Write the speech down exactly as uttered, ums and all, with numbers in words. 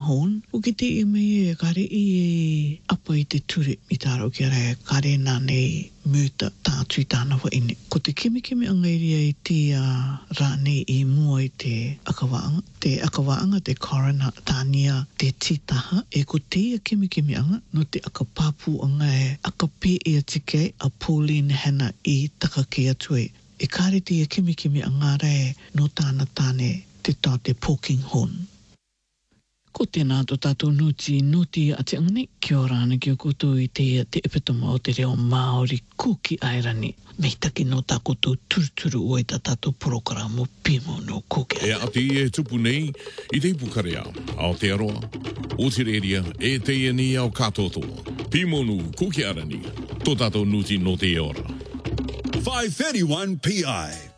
hon. O ki te i me e kare i apa i te ture i taro ki rea kare nā nei muta tātui tāna wa ine. Ko te kimi kimi angairia i te uh, rā nei i mua i te akawaanga. Te akawaanga te korona tānia te titaha e ko te ia kimi kimi anga no te akapapu anga e akape e atike a Pauline Hanna i takake atu e. E kare te ia kimi kimi anga re no tāna tāne te tā te poking horn. Ko tēnā tō tātou nuti nuti a te angani, kia ora ana ki o koutou i te te epitoma o te reo Māori kuki airani. Mei taki no tā koutou turuturu o i tā tātou programo pimo no kuki airani. E ati e tupu nei i te ipukarea, Aotearoa, Otireria, e te iani au katoto. Pimo no kuki airani, tō tātou nuti no te ora. five thirty-one P I